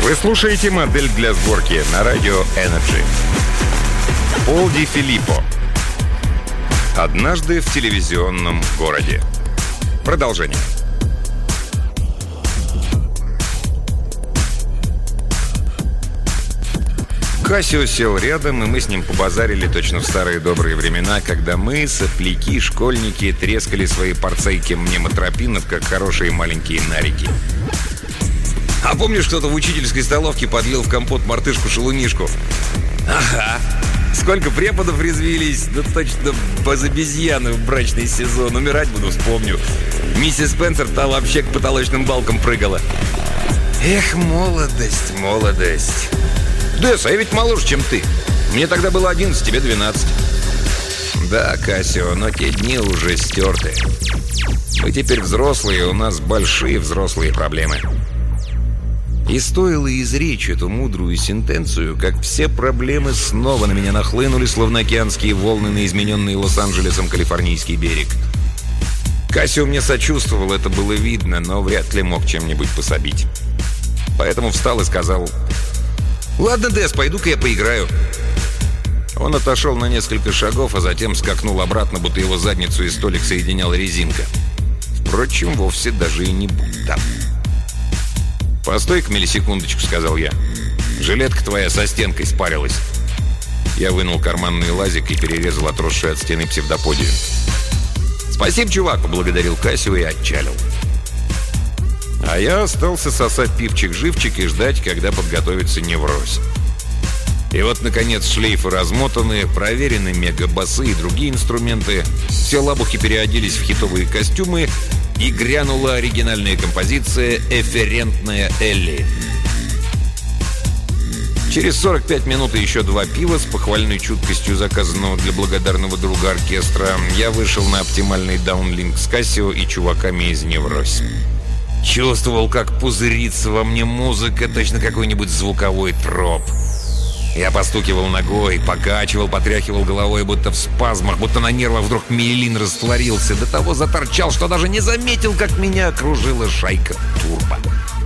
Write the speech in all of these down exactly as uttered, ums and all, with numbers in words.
Вы слушаете «Модель для сборки» на радио Energy. Пол Ди Филиппо. Однажды в телевизионном городе. Продолжение. Кассио сел рядом, и мы с ним побазарили точно в старые добрые времена, когда мы, сопляки, школьники, трескали свои порцейки мнемотропинов, как хорошие маленькие нарики. А помнишь, кто-то в учительской столовке подлил в компот мартышку-шалунишку? Ага. Сколько преподов резвились, да точно без обезьяны в брачный сезон. Умирать буду, вспомню. Миссис Спенсер та вообще к потолочным балкам прыгала. Эх, молодость, молодость. Дэс, а я ведь моложе, чем ты. Мне тогда было одиннадцать, тебе двенадцать. Да, Кассио, но те дни уже стерты. Мы теперь взрослые, у нас большие взрослые проблемы. И стоило изречь эту мудрую сентенцию, как все проблемы снова на меня нахлынули, словно океанские волны на измененный Лос-Анджелесом калифорнийский берег. Кассио мне сочувствовал, это было видно, но вряд ли мог чем-нибудь пособить. Поэтому встал и сказал: «Ладно, Дэс, пойду-ка я поиграю». Он отошел на несколько шагов, а затем скакнул обратно, будто его задницу и столик соединяла резинка. Впрочем, вовсе даже и не будто. «Постой-ка миллисекундочку», — сказал я. «Жилетка твоя со стенкой спарилась». Я вынул карманный лазик и перерезал отросшую от стены псевдоподию. «Спасибо, чувак», — поблагодарил Кассио и отчалил. А я остался сосать пивчик-живчик и ждать, когда подготовится невроз. И вот, наконец, шлейфы размотаны, проверены мегабасы и другие инструменты. Все лабухи переоделись в хитовые костюмы, и грянула оригинальная композиция «Эферентная Элли». Через сорок пять минут и еще два пива с похвальной чуткостью заказанного для благодарного друга оркестра я вышел на оптимальный даунлинк с Кассио и чуваками из «Неврось». Чувствовал, как пузырится во мне музыка, точно какой-нибудь звуковой троп. Я постукивал ногой, покачивал, потряхивал головой, будто в спазмах, будто на нервах вдруг миелин растворился. До того заторчал, что даже не заметил, как меня окружила шайка турбо.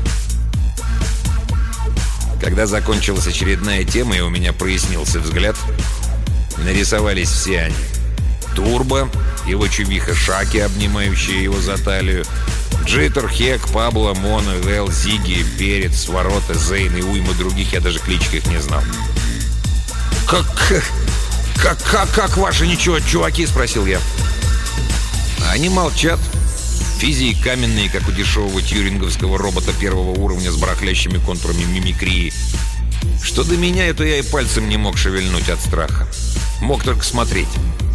Когда закончилась очередная тема, и у меня прояснился взгляд, нарисовались все они. Турбо, его чувиха Шаки, обнимающая его за талию, Джиттер, Хек, Пабло, Моно, Вэл, Зиги, Перец, Ворота, Зейн и уйма других, я даже кличек их не знал. «Как... как... как... как ваши ничего, чуваки?» — спросил я. Они молчат. Физии каменные, как у дешевого тьюринговского робота первого уровня с барахлящими контурами мимикрии. Что до меня, это я и пальцем не мог шевельнуть от страха. Мог только смотреть.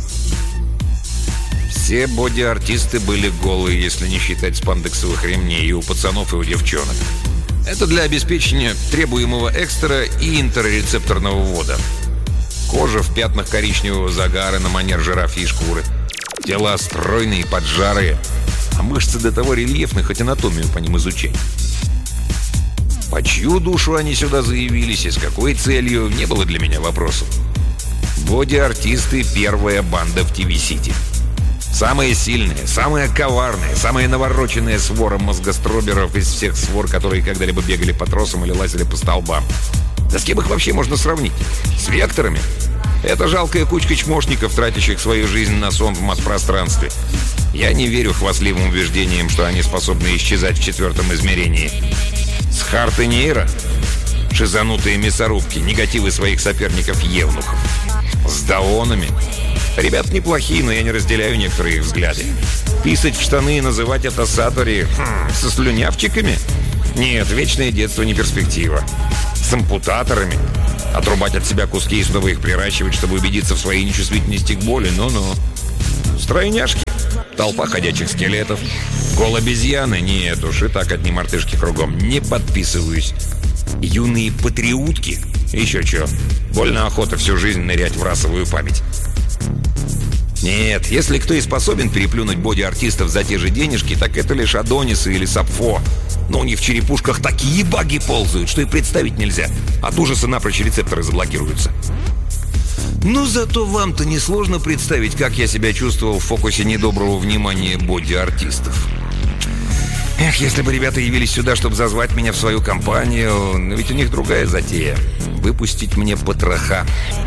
Все боди-артисты были голые, если не считать спандексовых ремней, и у пацанов, и у девчонок. Это для обеспечения требуемого экстра и интеррецепторного ввода. Кожа в пятнах коричневого загара на манер жирафьей шкуры. Тела стройные, поджарые, а мышцы до того рельефны, хоть анатомию по ним изучай. По чью душу они сюда заявились и с какой целью, не было для меня вопросов. Боди-артисты — первая банда в ТВ-Сити. Самая сильная, самая коварная, самая навороченная свора мозгостроберов из всех свор, которые когда-либо бегали по тросам или лазили по столбам. Да с кем их вообще можно сравнить? С векторами? Это жалкая кучка чмошников, тратящих свою жизнь на сон в масс-пространстве. Я не верю хвастливым убеждениям, что они способны исчезать в четвертом измерении. С Харт и Нейра? Шизанутые мясорубки, негативы своих соперников-евнухов. С даонами? Ребята неплохие, но я не разделяю некоторые их взгляды. Писать в штаны и называть это сатори хм, со слюнявчиками? Нет, вечное детство не перспектива. С ампутаторами? Отрубать от себя куски и снова их приращивать, чтобы убедиться в своей нечувствительности к боли? Ну-ну. Стройняшки? Толпа ходячих скелетов? Гол-обезьяны? Нет уж, и так одни мартышки кругом. Не подписываюсь. Юные патриотки? Еще чё. Больно охота всю жизнь нырять в расовую память. Нет, если кто и способен переплюнуть боди-артистов за те же денежки, так это лишь Адонисы или Сапфо. Но у них в черепушках такие баги ползают, что и представить нельзя. От ужаса напрочь рецепторы заблокируются. Но зато вам-то несложно представить, как я себя чувствовал в фокусе недоброго внимания боди-артистов. Эх, если бы ребята явились сюда, чтобы зазвать меня в свою компанию, но ведь у них другая затея — выпустить мне потроха.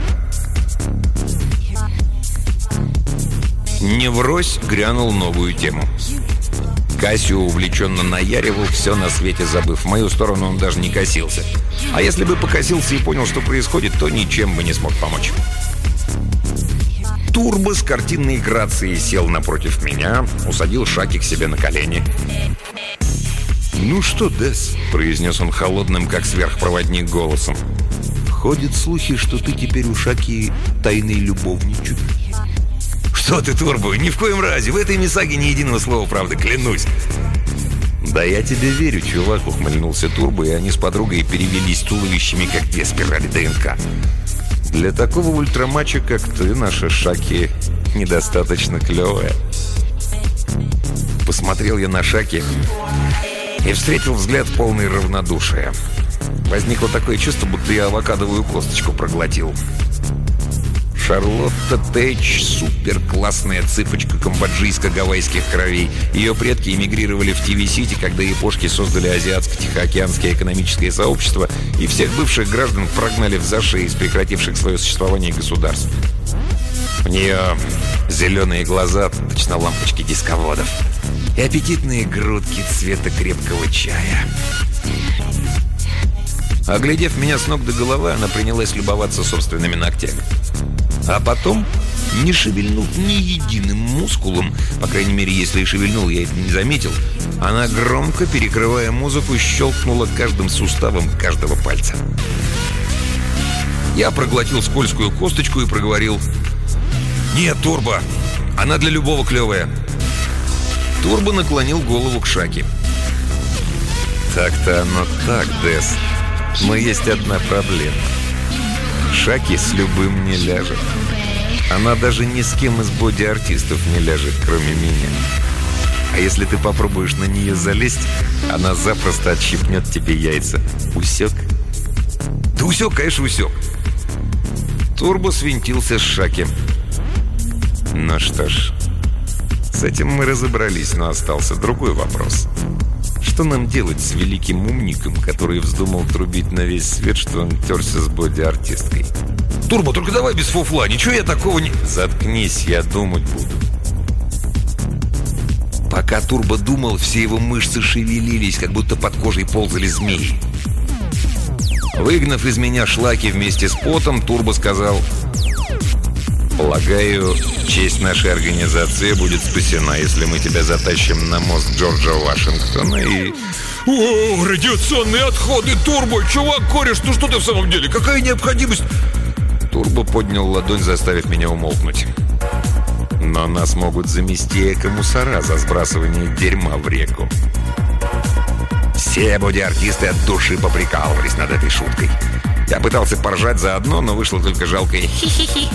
Неврось грянул новую тему. Кассио увлеченно наяривал, все на свете забыв. В мою сторону он даже не косился. А если бы покосился и понял, что происходит, то ничем бы не смог помочь. Турбо с картинной грацией сел напротив меня, усадил Шаки к себе на колени. «Ну что, Дес?» — произнес он холодным, как сверхпроводник, голосом. «Ходят слухи, что ты теперь у Шаки тайный любовничек». «Что ты, Турбо? Ни в коем разе! В этой мисаге ни единого слова правды, клянусь!» «Да я тебе верю, чувак», — ухмыльнулся Турбо, и они с подругой перевелись туловищами, как две спирали ДНК. «Для такого ультрамача, как ты, наша Шаки недостаточно клевая». Посмотрел я на Шаки и встретил взгляд полный равнодушия. Возникло такое чувство, будто я авокадовую косточку проглотил. Шарлотта Тэч — супер-классная цыпочка камбоджийско-гавайских кровей. Ее предки эмигрировали в Ти Ви-Сити, когда япошки создали Азиатско-Тихоокеанское экономическое сообщество, и всех бывших граждан прогнали в заши из прекративших свое существование государств. У нее зеленые глаза, точно лампочки дисководов, и аппетитные грудки цвета крепкого чая. Оглядев меня с ног до головы, она принялась любоваться собственными ногтями. А потом, не шевельнув ни единым мускулом, по крайней мере, если и шевельнул, я это не заметил, она громко, перекрывая музыку, щелкнула каждым суставом каждого пальца. Я проглотил скользкую косточку и проговорил: «Нет, Турбо, она для любого клевая». Турбо наклонил голову к Шаки. «Так-то оно так, Дес. Но есть одна проблема. Шаки с любым не ляжет. Она даже ни с кем из боди-артистов не ляжет, кроме меня. А если ты попробуешь на нее залезть, она запросто отщипнет тебе яйца. Усек?» «Да усек, конечно, усек». Турбо свинтился с Шаки. «Ну что ж, с этим мы разобрались, но остался другой вопрос. Что нам делать с великим умником, который вздумал трубить на весь свет, что он терся с боди-артисткой?» «Турбо, только давай без фуфла, ничего я такого не...» «Заткнись, я думать буду». Пока Турбо думал, все его мышцы шевелились, как будто под кожей ползали змеи. Выгнав из меня шлаки вместе с потом, Турбо сказал: «Полагаю, честь нашей организации будет спасена, если мы тебя затащим на мост Джорджа Вашингтона и...» «О, радиационные отходы, Турбо! Чувак, кореш, ну что ты в самом деле? Какая необходимость?» Турбо поднял ладонь, заставив меня умолкнуть. «Но нас могут замести эко-мусора за сбрасывание дерьма в реку». Все боди-артисты от души поприкалывались над этой шуткой. Я пытался поржать заодно, но вышло только жалкое хи-хи-хи.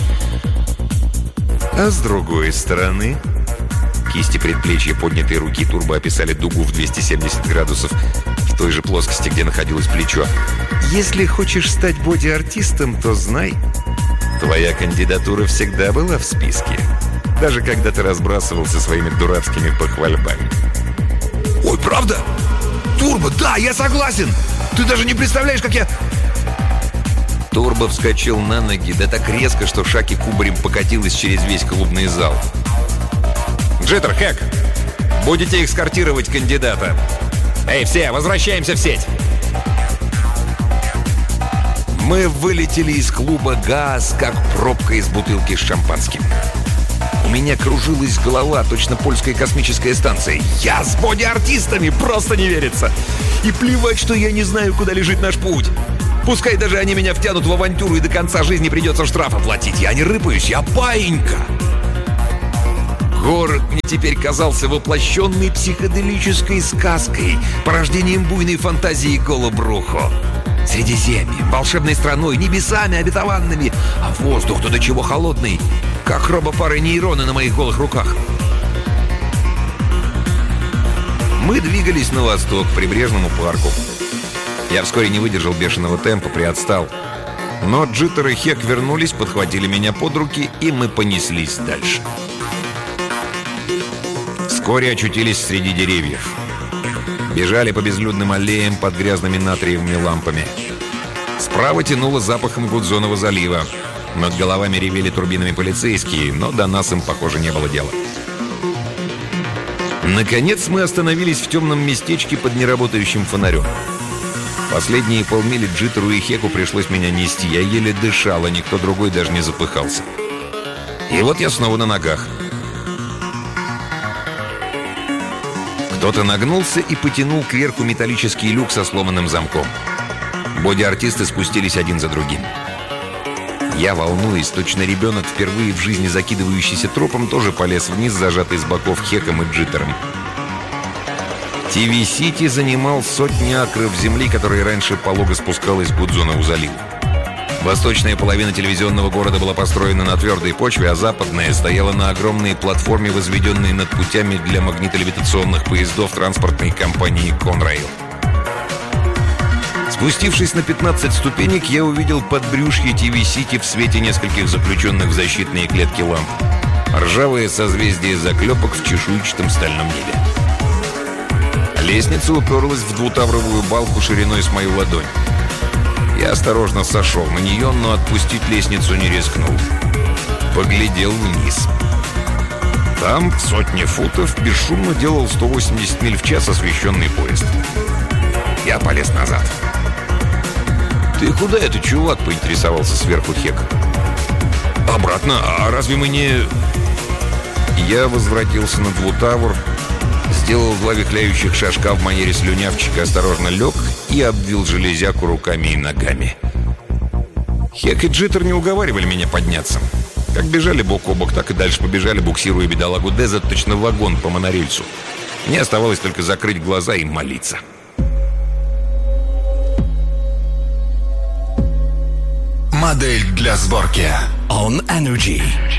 А с другой стороны, кисти предплечья поднятой руки Турбо описали дугу в двести семьдесят градусов в той же плоскости, где находилось плечо. «Если хочешь стать боди-артистом, то знай, твоя кандидатура всегда была в списке, даже когда ты разбрасывался своими дурацкими похвальбами». «Ой, правда? Турбо, да, я согласен! Ты даже не представляешь, как я...» Турбо вскочил на ноги, да так резко, что Шаки кубарем покатилась через весь клубный зал. «Джиттер, Хэк, будете эскортировать кандидата. Эй, все, возвращаемся в сеть!» Мы вылетели из клуба «Газ», как пробка из бутылки с шампанским. У меня кружилась голова, точно польская космическая станция. Я с боди-артистами, просто не верится. И плевать, что я не знаю, куда лежит наш путь. Пускай даже они меня втянут в авантюру, и до конца жизни придется штрафы платить. Я не рыпаюсь, я паинька. Город мне теперь казался воплощенной психоделической сказкой, порождением буйной фантазии Голубрухо. Средиземьем, волшебной страной, небесами обетованными, а воздух-то до чего холодный, как робопары нейроны на моих голых руках. Мы двигались на восток, к прибрежному парку. Я вскоре не выдержал бешеного темпа, приотстал. Но Джиттер и Хек вернулись, подхватили меня под руки, и мы понеслись дальше. Вскоре очутились среди деревьев. Бежали по безлюдным аллеям под грязными натриевыми лампами. Справа тянуло запахом Гудзонова залива. Над головами ревели турбинами полицейские, но до нас им, похоже, не было дела. Наконец мы остановились в темном местечке под неработающим фонарем. Последние полмили Джиттеру и Хеку пришлось меня нести. Я еле дышал, а никто другой даже не запыхался. И вот я снова на ногах. Кто-то нагнулся и потянул кверху металлический люк со сломанным замком. Боди-артисты спустились один за другим. Я, волнуясь, точно ребенок, впервые в жизни закидывающийся тропом, тоже полез вниз, зажатый с боков Хеком и Джиттером. ти ви-Сити занимал сотни акров земли, которая раньше полого спускалась к Гудзонову заливу. Восточная половина телевизионного города была построена на твердой почве, а западная стояла на огромной платформе, возведенной над путями для магнитолевитационных поездов транспортной компании «Конрейл». Спустившись на пятнадцать ступенек, я увидел подбрюшье ти ви-Сити в свете нескольких заключенных в защитные клетки ламп. Ржавые созвездия заклепок в чешуйчатом стальном небе. Лестница уперлась в двутавровую балку шириной с мою ладонь. Я осторожно сошел на нее, но отпустить лестницу не рискнул. Поглядел вниз. Там, в сотне футов, бесшумно делал сто восемьдесят миль в час освещенный поезд. Я полез назад. «Ты куда это, чувак?» — поинтересовался сверху Хек. «Обратно? А разве мы не...» Я возвратился на двутавр, сделал два вихляющих шажка в манере слюнявчика, осторожно лег и обвил железяку руками и ногами. Хек и Джиттер не уговаривали меня подняться. Как бежали бок о бок, так и дальше побежали, буксируя бедолагу Деза, точно вагон по монорельсу. Мне оставалось только закрыть глаза и молиться. Модель для сборки On Energy.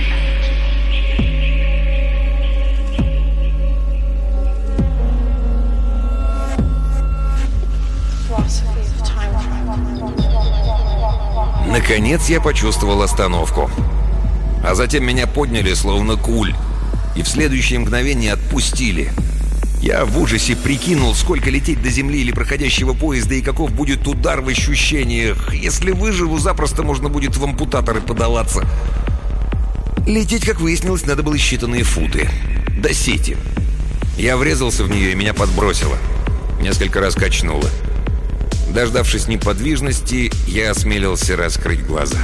Наконец я почувствовал остановку. А затем меня подняли, словно куль, и в следующее мгновение отпустили. Я в ужасе прикинул, сколько лететь до земли или проходящего поезда, и каков будет удар в ощущениях. Если выживу, запросто можно будет в ампутаторы подаваться. Лететь, как выяснилось, надо было считанные футы. До сети. Я врезался в нее, и меня подбросило. Несколько раз качнуло. Дождавшись неподвижности, я осмелился раскрыть глаза.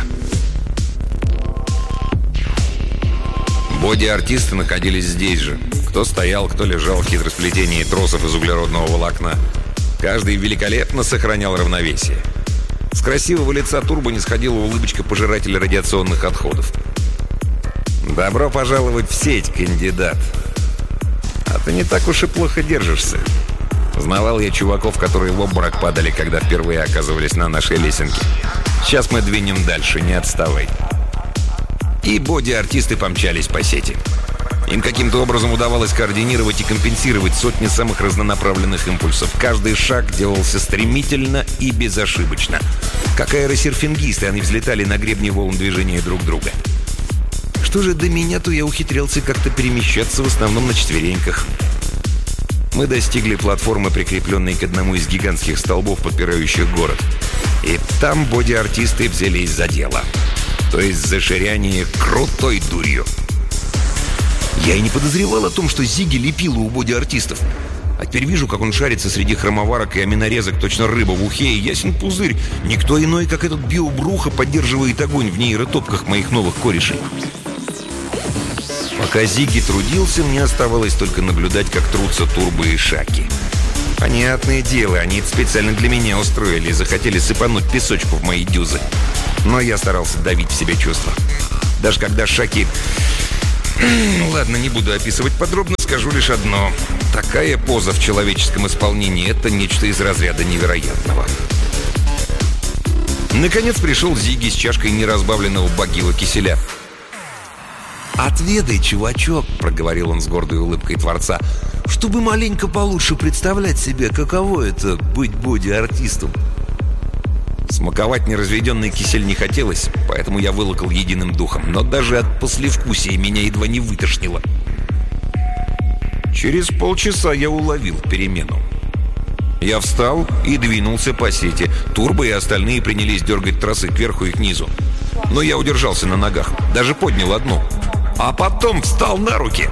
Боди-артисты находились здесь же. Кто стоял, кто лежал в хитросплетении тросов из углеродного волокна. Каждый великолепно сохранял равновесие. С красивого лица турбо не сходила улыбочка пожирателя радиационных отходов. «Добро пожаловать в сеть, кандидат. А ты не так уж и плохо держишься. Знавал я чуваков, которые в обморок падали, когда впервые оказывались на нашей лесенке. Сейчас мы двинем дальше, не отставай». И боди-артисты помчались по сети. Им каким-то образом удавалось координировать и компенсировать сотни самых разнонаправленных импульсов. Каждый шаг делался стремительно и безошибочно. Как аэросерфингисты, они взлетали на гребне волн движения друг друга. Что же до меня, то я ухитрялся как-то перемещаться в основном на четвереньках. Мы достигли платформы, прикрепленной к одному из гигантских столбов, подпирающих город. И там боди-артисты взялись за дело. То есть за ширяние крутой дурью. Я и не подозревал о том, что Зигги лепила у боди-артистов. А теперь вижу, как он шарится среди хромоварок и аминорезок, точно рыба в ухе, и ясен пузырь. Никто иной, как этот биобруха, поддерживает огонь в нейротопках моих новых корешей. Пока Зигги трудился, мне оставалось только наблюдать, как трутся турбо и шаки. Понятное дело, они это специально для меня устроили и захотели сыпануть песочку в мои дюзы. Но я старался давить в себе чувства. Даже когда шаки... Ну ладно, не буду описывать подробно, скажу лишь одно. Такая поза в человеческом исполнении — это нечто из разряда невероятного. Наконец пришел Зигги с чашкой неразбавленного багила киселя. «Отведай, чувачок», — проговорил он с гордой улыбкой творца, «чтобы маленько получше представлять себе, каково это — быть боди-артистом». Смаковать неразведенный кисель не хотелось, поэтому я вылокал единым духом, но даже от послевкусия меня едва не вытошнило. Через полчаса я уловил перемену. Я встал и двинулся по сети. Турбо и остальные принялись дергать тросы кверху и к низу. Но я удержался на ногах, даже поднял одну. А потом встал на руки.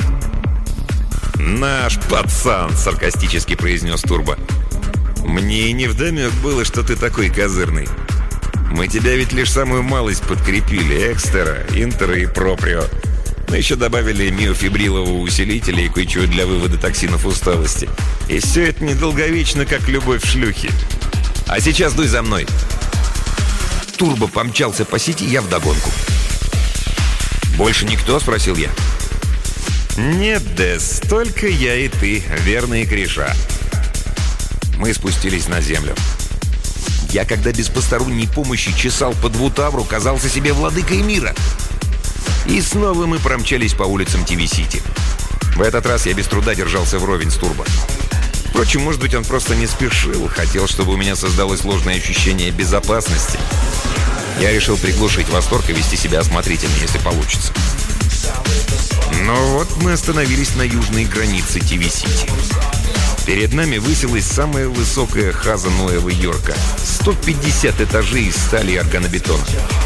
«Наш пацан», — саркастически произнес Турбо. «Мне и невдомек было, что ты такой козырный. Мы тебя ведь лишь самую малость подкрепили. Экстера, интера и проприо. Мы еще добавили миофибрилового усилителя и кое-чего для вывода токсинов усталости. И все это недолговечно, как любовь в шлюхе. А сейчас дуй за мной». Турбо помчался по сети, я вдогонку. «Больше никто?» — спросил я. «Нет, Дэс, только я и ты, верные кореша». Мы спустились на землю. Я, когда без посторонней помощи чесал по двутавру, казался себе владыкой мира. И снова мы промчались по улицам ти ви-Сити. В этот раз я без труда держался вровень с Турбо. Впрочем, может быть, он просто не спешил, хотел, чтобы у меня создалось ложное ощущение безопасности. Я решил приглушить восторг и вести себя осмотрительно, если получится. Но вот мы остановились на южной границе ти ви-Сити. Перед нами высилась самая высокая хаза Нуэва-Йорка. сто пятьдесят этажей из стали и органобетона.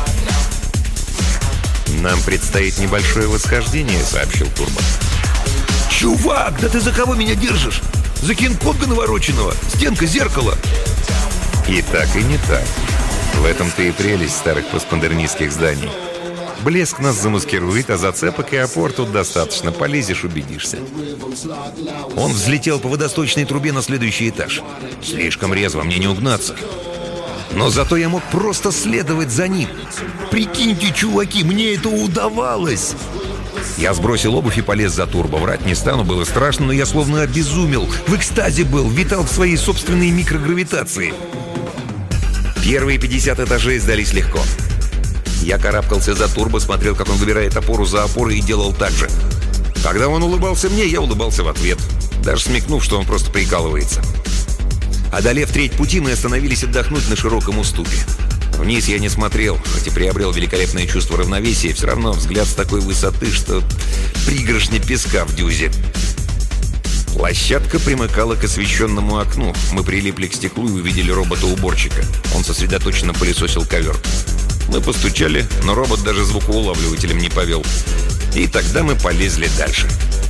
«Нам предстоит небольшое восхождение», — сообщил Турбо. «Чувак, да ты за кого меня держишь? За Кинг-Конга навороченного? Стенка, зеркало!» И так, и не так. В этом-то и прелесть старых постмодернистских зданий. Блеск нас замаскирует, а зацепок и опор тут достаточно. Полезешь — убедишься. Он взлетел по водосточной трубе на следующий этаж. Слишком резво, мне не угнаться. Но зато я мог просто следовать за ним. Прикиньте, чуваки, мне это удавалось. Я сбросил обувь и полез за Турбо. Врать не стану, было страшно, но я словно обезумел. В экстазе был, витал в своей собственной микрогравитации. Первые пятьдесят этажей сдались легко. Я карабкался за Турбо, смотрел, как он выбирает опору за опорой, и делал так же. Когда он улыбался мне, я улыбался в ответ, даже смекнув, что он просто прикалывается. Одолев треть пути, мы остановились отдохнуть на широком уступе. Вниз я не смотрел, хоть и приобрел великолепное чувство равновесия, все равно взгляд с такой высоты, что пригоршня песка в дюзе. Площадка примыкала к освещенному окну. Мы прилипли к стеклу и увидели робота-уборщика. Он сосредоточенно пылесосил ковер. Мы постучали, но робот даже звукоулавливателем не повел. И тогда мы полезли дальше.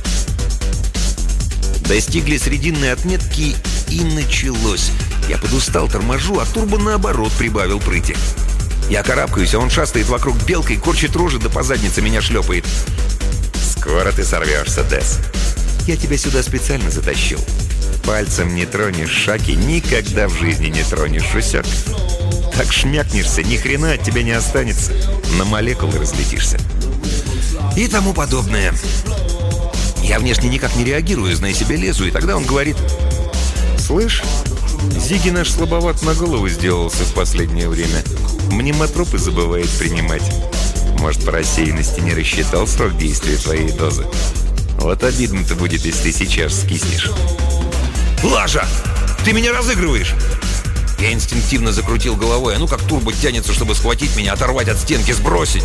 Достигли срединной отметки, и началось. Я подустал, торможу, а Турбо, наоборот, прибавил прыти. Я карабкаюсь, а он шастает вокруг белкой, корчит рожи, да по заднице меня шлепает. «Скоро ты сорвешься, Дэс. Я тебя сюда специально затащил. Пальцем не тронешь шаги, никогда в жизни не тронешь, усек. Так шмякнешься, ни хрена от тебя не останется. На молекулы разлетишься». И тому подобное. Я внешне никак не реагирую, зная себе лезу, и тогда он говорит: «Слышь, Зиги наш слабоват на голову сделался в последнее время. Мнемотропы забывает принимать. Может, по рассеянности не рассчитал срок действия твоей дозы? Вот обидно-то будет, если ты сейчас скиснешь». «Лажа! Ты меня разыгрываешь!» Я инстинктивно закрутил головой, а ну как Турбо тянется, чтобы схватить меня, оторвать от стенки, сбросить.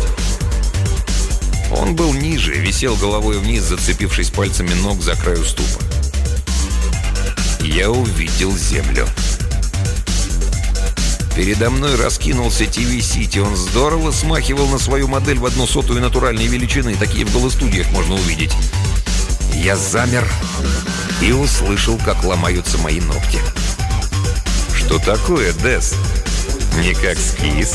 Он был ниже, висел головой вниз, зацепившись пальцами ног за край уступа. Я увидел землю. Передо мной раскинулся ти ви-Сити. Он здорово смахивал на свою модель в одну сотую натуральной величины. Такие в голостудиях можно увидеть. Я замер и услышал, как ломаются мои ногти. «Что такое, Дэс? Никак скис?»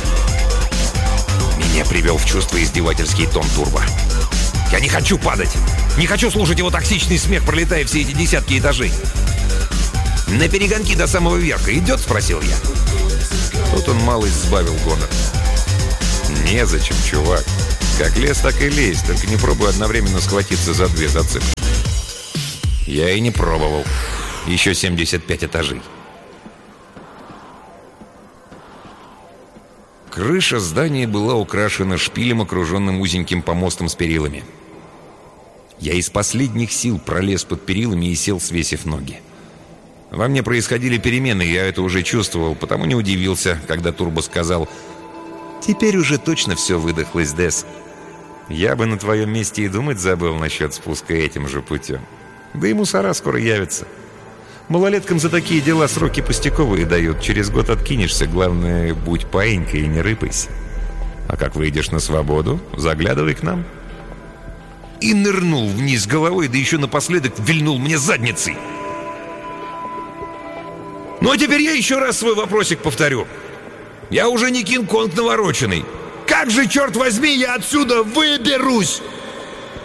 Меня привел в чувство издевательский тон Турбо. «Я не хочу падать! Не хочу слушать его токсичный смех, пролетая все эти десятки этажей!» «На перегонки до самого верха идет?» — спросил я. Тут он малость сбавил гонор. «Незачем, чувак. Как лез, так и лезь. Только не пробуй одновременно схватиться за две зацепки». Я и не пробовал. Еще семьдесят пять этажей. Крыша здания была украшена шпилем, окруженным узеньким помостом с перилами. Я из последних сил пролез под перилами и сел, свесив ноги. Во мне происходили перемены, я это уже чувствовал, потому не удивился, когда Турбо сказал: «Теперь уже точно все выдохлось, Дэс. Я бы на твоем месте и думать забыл насчет спуска этим же путем. Да и мусора скоро явятся. Малолеткам за такие дела сроки пустяковые дают. Через год откинешься, главное, будь паинькой и не рыпайся. А как выйдешь на свободу, заглядывай к нам». И нырнул вниз головой, да еще напоследок вильнул мне задницей. Ну а теперь я еще раз свой вопросик повторю. Я уже не Кинг-Конг навороченный. Как же, черт возьми, я отсюда выберусь?